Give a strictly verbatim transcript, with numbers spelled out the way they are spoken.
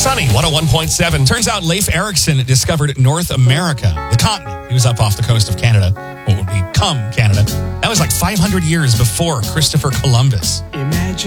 Sunny, one oh one point seven. Turns out Leif Erikson discovered North America, the continent. He was up off the coast of Canada, what would become Canada. That was like five hundred years before Christopher Columbus. Imagine